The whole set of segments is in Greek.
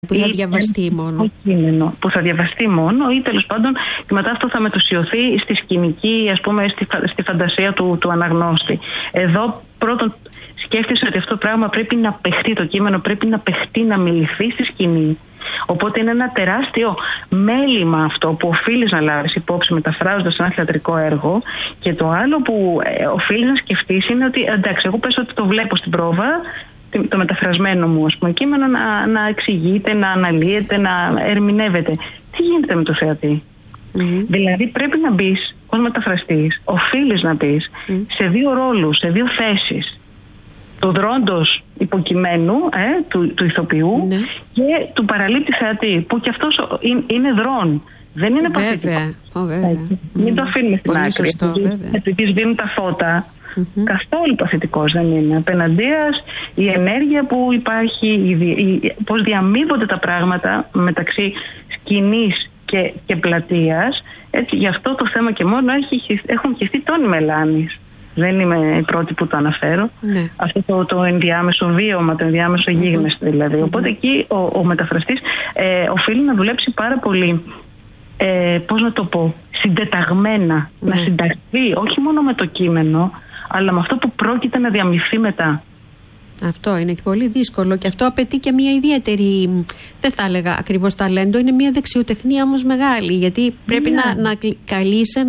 Που θα διαβαστεί μόνο. Κείμενο που θα διαβαστεί μόνο, ή τέλος πάντων και μετά αυτό θα μετουσιωθεί στη σκηνική, ας πούμε, στη φαντασία του αναγνώστη. Εδώ πρώτον σκέφτεσαι ότι αυτό το πράγμα πρέπει να παιχτεί, το κείμενο πρέπει να παιχτεί, να μιληθεί στη σκηνή. Οπότε είναι ένα τεράστιο μέλημα αυτό που οφείλεις να λάβεις υπόψη μεταφράζοντας ένα θεατρικό έργο. Και το άλλο που οφείλεις να σκεφτείς είναι ότι εντάξει, εγώ πες ότι το βλέπω στην πρόβα, το μεταφρασμένο μου, ας πούμε, κείμενο να εξηγείται, να αναλύεται, να ερμηνεύεται. Τι γίνεται με το θεατή? Δηλαδή πρέπει να μπεις ως μεταφραστής, οφείλεις να μπεις σε δύο ρόλους, σε δύο θέσεις. Του δρόντος υποκειμένου, του ηθοποιού, και του παραλήπτη θεατή, που και αυτός είναι δρόν. Δεν είναι παθητικό. Μην το αφήνουμε στην άκρη. Επειδή σβήνουν τα φώτα, καθόλου παθητικός δεν είναι. Απέναντίας η ενέργεια που υπάρχει, πώς διαμείβονται τα πράγματα μεταξύ σκηνής και πλατείας. Έτσι, γι' αυτό το θέμα και μόνο έχουν χυστεί τόνοι μελάνης. Δεν είμαι η πρώτη που το αναφέρω. Αυτό το ενδιάμεσο βίωμα, το ενδιάμεσο γίγνεσθε δηλαδή. Οπότε εκεί ο μεταφραστής οφείλει να δουλέψει πάρα πολύ, πώς να το πω, συντεταγμένα, να συνταχθεί όχι μόνο με το κείμενο, αλλά με αυτό που πρόκειται να διαμειφθεί μετά. Αυτό είναι και πολύ δύσκολο, και αυτό απαιτεί και μια ιδιαίτερη, δεν θα έλεγα ακριβώς ταλέντο, είναι μια δεξιοτεχνία όμως μεγάλη, γιατί πρέπει να καλείσαι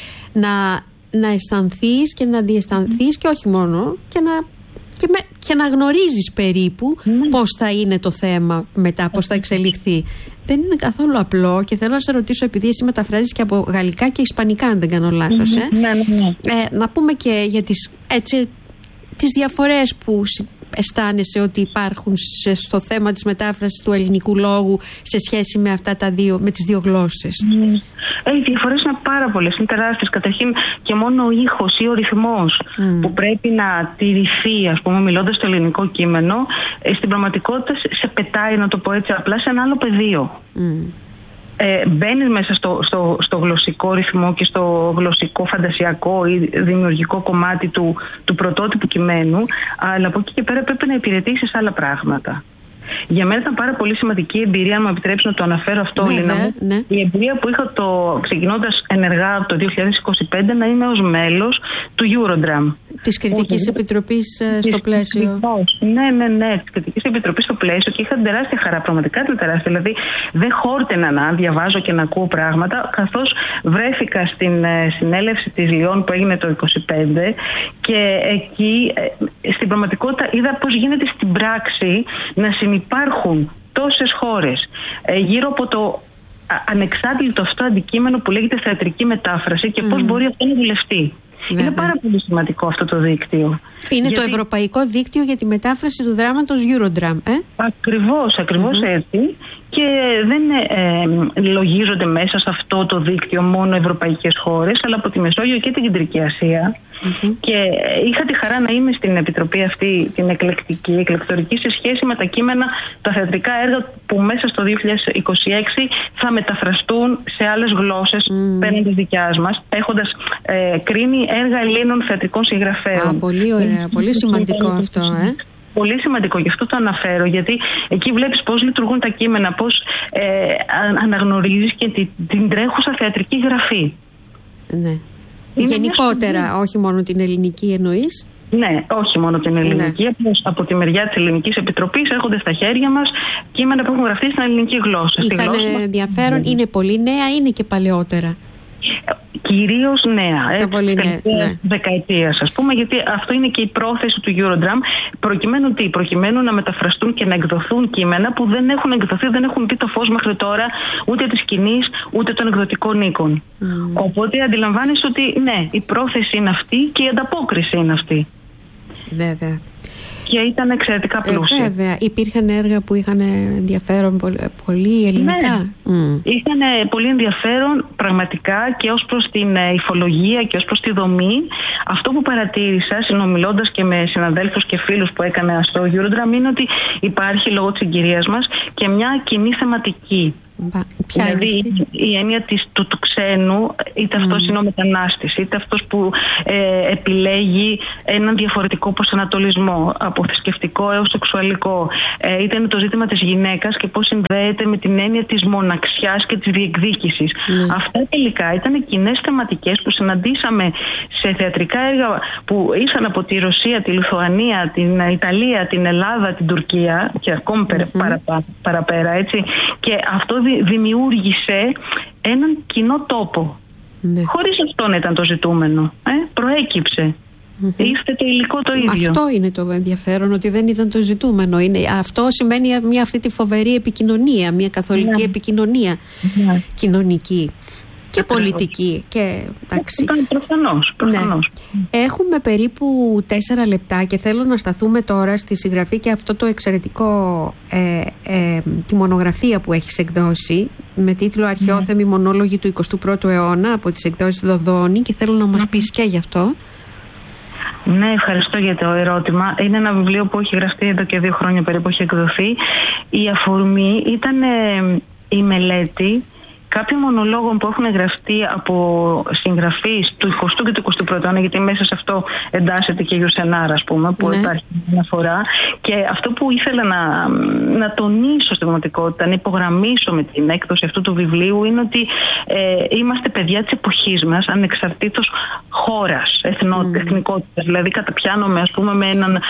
να αισθανθείς και να διαισθανθείς, και όχι μόνο, και να γνωρίζεις περίπου πώς θα είναι το θέμα μετά, πώς θα εξελιχθεί. Δεν είναι καθόλου απλό, και θέλω να σε ρωτήσω, επειδή εσύ μεταφράζεις και από γαλλικά και ισπανικά, αν δεν κάνω λάθος, να πούμε και για τις διαφορές που αισθάνεσαι ότι υπάρχουν στο θέμα της μετάφρασης του ελληνικού λόγου σε σχέση με αυτά με τις δύο γλώσσες. Οι διαφορές είναι πάρα πολλές, είναι τεράστιες. Καταρχήν και μόνο ο ήχος ή ο ρυθμός που πρέπει να τηρηθεί, ας πούμε, μιλώντας στο ελληνικό κείμενο, στην πραγματικότητα σε πετάει, να το πω έτσι απλά, σε ένα άλλο πεδίο. Μπαίνεις μέσα στο γλωσσικό ρυθμό και στο γλωσσικό φαντασιακό ή δημιουργικό κομμάτι του πρωτότυπου κειμένου, αλλά από εκεί και πέρα πρέπει να υπηρετήσεις άλλα πράγματα. Για μένα ήταν πάρα πολύ σημαντική εμπειρία, αν μου επιτρέψει να το αναφέρω αυτό, Λίνα μου, η εμπειρία που είχα ξεκινώντας ενεργά το 2025 να είμαι ως μέλος του Eurodram. Της Κριτικής Επιτροπής στο πλαίσιο. Ναι, της Κριτικής Επιτροπής στο πλαίσιο, και είχα την τεράστια χαρά, πραγματικά την τεράστια. Δηλαδή δεν χόρτενα να διαβάζω και να ακούω πράγματα, καθώς βρέθηκα στην συνέλευση της Λιόν που έγινε το 2025, και εκεί στην πραγματικότητα είδα πώς γίνεται στην πράξη να συνυπάρχουν τόσες χώρες γύρω από το ανεξάντλητο αυτό αντικείμενο που λέγεται θεατρική μετάφραση, και πώς μπορεί αυτό να δουλευτεί. Είναι πάρα πολύ σημαντικό αυτό το δίκτυο. Είναι το ευρωπαϊκό δίκτυο για τη μετάφραση του δράματος Eurodram. Ακριβώς έτσι. Και δεν λογίζονται μέσα σε αυτό το δίκτυο μόνο ευρωπαϊκές χώρες, αλλά από τη Μεσόγειο και την Κεντρική Ασία. Και είχα τη χαρά να είμαι στην επιτροπή αυτή, την εκλεκτορική, σε σχέση με τα κείμενα, τα θεατρικά έργα που μέσα στο 2026 θα μεταφραστούν σε άλλες γλώσσες πέραν της δικιάς μας, έχοντας κρίνει έργα Ελλήνων θεατρικών συγγραφέων. Πολύ ωραία, πολύ σημαντικό αυτό. Πολύ σημαντικό, γι' αυτό το αναφέρω, γιατί εκεί βλέπεις πώς λειτουργούν τα κείμενα, πώς αναγνωρίζεις και την τρέχουσα θεατρική γραφή. Ναι. Γενικότερα, όχι μόνο την ελληνική εννοείς? Ναι, όχι μόνο την ελληνική. Από τη μεριά της Ελληνικής Επιτροπής έρχονται στα χέρια μας κείμενα που έχουν γραφτεί στην ελληνική γλώσσα. Είχαν ενδιαφέρον, είναι πολύ νέα, είναι και παλαιότερα? Κυρίως νέα, δεκαετίας, ας πούμε, γιατί αυτό είναι και η πρόθεση του Eurodram, προκειμένου να μεταφραστούν και να εκδοθούν κείμενα που δεν έχουν εκδοθεί, δεν έχουν δει το φως μέχρι τώρα ούτε της σκηνής ούτε των εκδοτικών οίκων. Οπότε αντιλαμβάνεσαι ότι ναι, η πρόθεση είναι αυτή και η ανταπόκριση είναι αυτή. Βέβαια. Και ήταν εξαιρετικά πλούσια. Βέβαια. Υπήρχαν έργα που είχαν ενδιαφέρον πολύ ελληνικά. Είχαν πολύ ενδιαφέρον πραγματικά και ως προς την υφολογία και ως προς τη δομή. Αυτό που παρατήρησα, συνομιλώντας και με συναδέλφους και φίλους που έκανα στο Eurodram, είναι ότι υπάρχει λόγω της εγκυρίας μας και μια κοινή θεματική. Δηλαδή η έννοια του ξένου, είτε αυτός είναι ο μετανάστης, είτε αυτός που επιλέγει έναν διαφορετικό προσανατολισμό, από θρησκευτικό έως σεξουαλικό, είτε είναι το ζήτημα της γυναίκας και πώς συνδέεται με την έννοια της μοναξιάς και της διεκδίκησης. Αυτά τελικά ήταν κοινές θεματικές που συναντήσαμε σε θεατρικά έργα που ήσαν από τη Ρωσία, τη Λιθουανία, την Ιταλία, την Ελλάδα, την Τουρκία και ακόμη παραπέρα, έτσι. Και αυτό δημιούργησε έναν κοινό τόπο. Χωρίς αυτό να ήταν το ζητούμενο. Προέκυψε. Ήρθε το υλικό το ίδιο. Αυτό είναι το ενδιαφέρον, ότι δεν ήταν το ζητούμενο. Αυτό σημαίνει αυτή τη φοβερή επικοινωνία, μια καθολική επικοινωνία κοινωνική και πολιτική. Προφανώς. Έχουμε περίπου 4 λεπτά και θέλω να σταθούμε τώρα στη συγγραφή και αυτό το εξαιρετικό τη μονογραφία που έχεις εκδώσει με τίτλο «Αρχαιόθεμοι μονόλογοι του 21ου αιώνα» από τις εκδόσεις Δοδόνη, και θέλω να μας πεις και γι' αυτό. Ναι, ευχαριστώ για το ερώτημα. Είναι ένα βιβλίο που έχει γραφτεί εδώ και 2 χρόνια περίπου, έχει εκδοθεί. Η αφορμή ήταν η μελέτη κάποιων μονολόγων που έχουν γραφτεί από συγγραφείς του 20ου και του 21ου αιώνα, γιατί μέσα σε αυτό εντάσσεται και η Γιουσενάρα, ας πούμε, που υπάρχει μια φορά. Και αυτό που ήθελα να τονίσω στην πραγματικότητα, να υπογραμμίσω με την έκδοση αυτού του βιβλίου, είναι ότι είμαστε παιδιά της εποχής μας, ανεξαρτήτως χώρας, εθνικότητας. Δηλαδή, καταπιάνομαι, ας πούμε, με έναν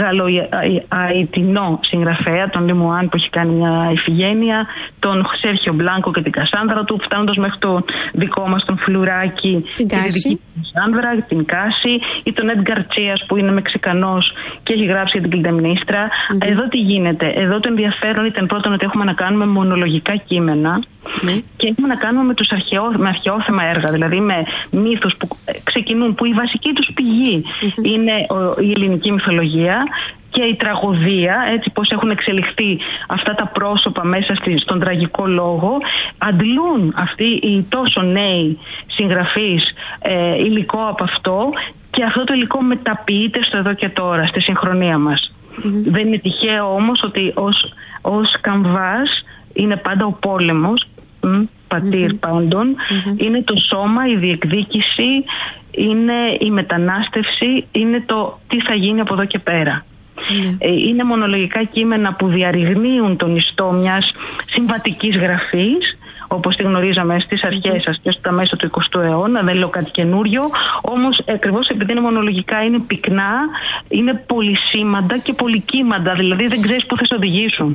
Γαλλοαϊτινό συγγραφέα, τον Λιμουάν, που έχει κάνει μια Ιφηγένεια, τον Σέρχιο Μπλάνκο και την Κασάνδρα του, φτάνοντας μέχρι το δικό μας τον Φλουράκι, την Κάση, την Κάση, ή τον Έντγκαρ Τσίας που είναι Μεξικανός και έχει γράψει για την Κλιντεμνίστρα. Εδώ τι γίνεται? Εδώ το ενδιαφέρον ήταν πρώτον ότι έχουμε να κάνουμε μονολογικά κείμενα και έχουμε να κάνουμε με αρχαιόθεμα έργα, δηλαδή με μύθους που ξεκινούν, που η βασική τους πηγή είναι η ελληνική μυθολογία και η τραγωδία, έτσι πώς έχουν εξελιχθεί αυτά τα πρόσωπα μέσα στον τραγικό λόγο. Αντλούν αυτοί οι τόσο νέοι συγγραφείς υλικό από αυτό, και αυτό το υλικό μεταποιείται στο εδώ και τώρα, στη συγχρονία μας. Δεν είναι τυχαίο όμως ότι ως καμβάς είναι πάντα ο πόλεμος, πατήρ πάντων, είναι το σώμα, η διεκδίκηση, είναι η μετανάστευση, είναι το τι θα γίνει από εδώ και πέρα. Είναι μονολογικά κείμενα που διαρριγνύουν τον ιστό μιας συμβατικής γραφής, όπως τη γνωρίζαμε στις αρχές σας και στα μέσα του 20ου αιώνα. Δεν λέω κάτι καινούριο, όμως ακριβώς επειδή είναι μονολογικά, είναι πυκνά, είναι πολυσήμαντα και πολυκύμαντα, δηλαδή δεν ξέρεις πού θα σε οδηγήσουν.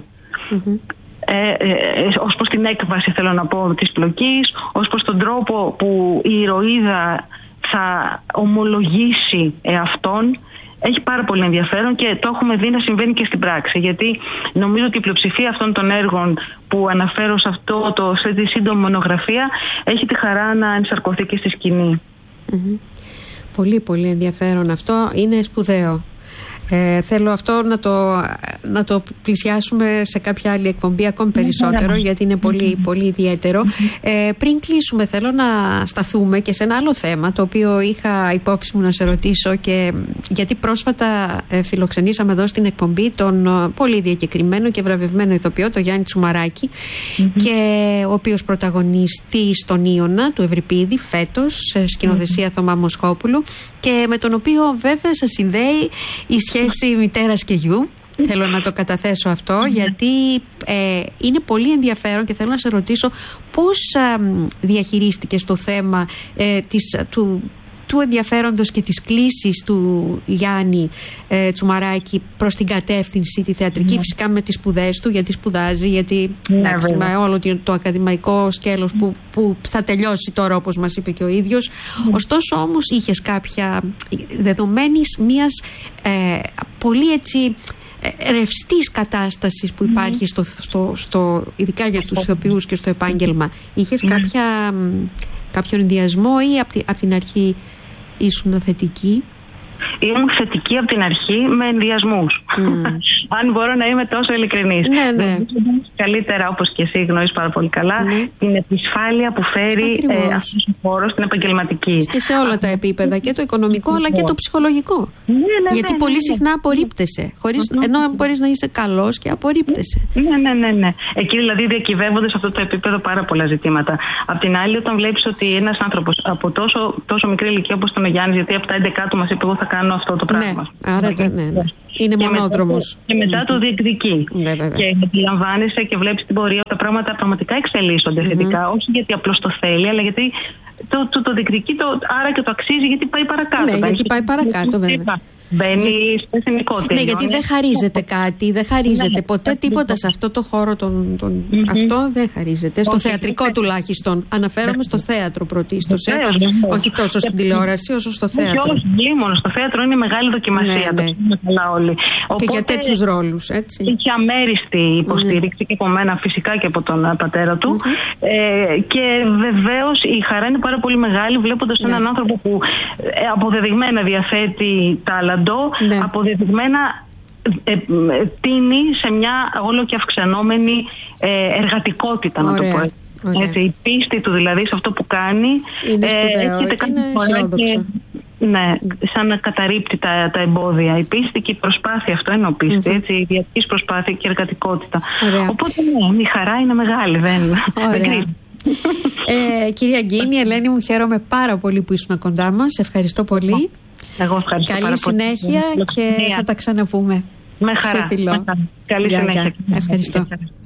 Ως προς την έκβαση, θέλω να πω, της πλοκής, ως προς τον τρόπο που η ηρωίδα θα ομολογήσει εαυτόν. Έχει πάρα πολύ ενδιαφέρον και το έχουμε δει να συμβαίνει και στην πράξη, γιατί νομίζω ότι η πλειοψηφία αυτών των έργων που αναφέρω σε τη σύντομη μονογραφία έχει τη χαρά να ενσαρκωθεί και στη σκηνή. Πολύ πολύ ενδιαφέρον αυτό, είναι σπουδαίο. Θέλω αυτό να το πλησιάσουμε σε κάποια άλλη εκπομπή ακόμη περισσότερο, γιατί είναι πολύ, πολύ ιδιαίτερο. Πριν κλείσουμε, θέλω να σταθούμε και σε ένα άλλο θέμα, το οποίο είχα υπόψη μου να σε ρωτήσω, και γιατί πρόσφατα φιλοξενήσαμε εδώ στην εκπομπή τον πολύ διακεκριμένο και βραβευμένο ηθοποιό, τον Γιάννη Τσουμαράκη, και ο οποίος πρωταγωνιστεί στον Ίωνα του Ευρυπίδη φέτος, σκηνοθεσία Θωμά Μοσχόπουλου, και με τον οποίο βέβαια σε συνδέει η σχέση μητέρας και γιου. Θέλω να το καταθέσω αυτό, γιατί είναι πολύ ενδιαφέρον και θέλω να σε ρωτήσω πώς διαχειρίστηκες το θέμα του ενδιαφέροντος και της κλίσης του Γιάννη Τσουμαράκη προς την κατεύθυνση τη θεατρική, φυσικά με τις σπουδές του, γιατί σπουδάζει, γιατί με όλο το ακαδημαϊκό σκέλος που θα τελειώσει τώρα, όπως μας είπε και ο ίδιος. Ωστόσο όμως είχες κάποια δεδομένης μιας πολύ έτσι ρευστής κατάστασης που υπάρχει ειδικά για τους ηθοποιούς και στο επάγγελμα. Είχες κάποιον ενδιασμό ή από την αρχή ήσουν θετική? ήμουν θετική από την αρχή με ενδιασμούς. Αν μπορώ να είμαι τόσο ειλικρινής. Ναι. Καλύτερα, όπως και εσύ γνωρίζεις πάρα πολύ καλά, την επισφάλεια που φέρει αυτός ο χώρος στην επαγγελματική. Και σε όλα τα επίπεδα, και το οικονομικό αλλά και το ψυχολογικό. Γιατί πολύ συχνά απορρίπτεσαι. Ενώ μπορείς να είσαι καλός και απορρίπτεσαι. Ναι. Εκεί δηλαδή διακυβεύονται σε αυτό το επίπεδο πάρα πολλά ζητήματα. Απ' την άλλη, όταν βλέπεις ότι ένας άνθρωπος από τόσο μικρή ηλικία όπως ήταν ο Γιάννης, γιατί από τα 11 του μας είπε: εγώ θα κάνω αυτό το πράγμα. Άρα ναι. Είναι μονόδρομος. Και μετά το διεκδικεί. Και αντιλαμβάνεσαι και βλέπεις την πορεία, τα πράγματα πραγματικά εξελίσσονται θετικά. Όχι γιατί απλώς το θέλει, αλλά γιατί το διεκδικεί, άρα και το αξίζει, γιατί πάει παρακάτω. Ναι, γιατί πάει παρακάτω, βέβαια. Μπαίνει στο εθνικό. Ναι, γιατί δεν χαρίζεται κάτι, δεν χαρίζεται ποτέ τίποτα σε αυτό το χώρο. Αυτό δεν χαρίζεται. Στο θεατρικό τουλάχιστον. Αναφέρομαι στο θέατρο πρωτίστως. Όχι τόσο στην τηλεόραση όσο στο θέατρο. Όχι, μόνο στο θέατρο είναι μεγάλη δοκιμασία. Το ξέρουμε καλά όλοι. Και για τέτοιους ρόλους, έτσι. Είχε αμέριστη υποστήριξη και από μένα, φυσικά και από τον πατέρα του. Και βεβαίως η χαρά είναι πάρα πολύ μεγάλη βλέποντας έναν άνθρωπο που αποδεδειγμένα διαθέτει τάλαντο. Αποδεδειγμένα τίνει σε μια όλο και αυξανόμενη εργατικότητα, να το πω έτσι. Η πίστη του δηλαδή σε αυτό που κάνει είναι σπουδαίο, είναι αισιόδοξο. Ναι, σαν να καταρρίπτει τα εμπόδια. Η πίστη και η προσπάθεια, αυτό είναι ο πίστη, έτσι, η διαρκής προσπάθεια και η εργατικότητα. Οπότε η χαρά είναι μεγάλη, δεν κρίνει. Κυρία Γκίνη, Ελένη μου, χαίρομαι πάρα πολύ που ήσουν κοντά μας. Ευχαριστώ πολύ. Εγώ ευχαριστώ. Καλή συνέχεια και θα τα ξαναπούμε. Με χαρά. Σε φιλό. Καλή συνέχεια. Ευχαριστώ.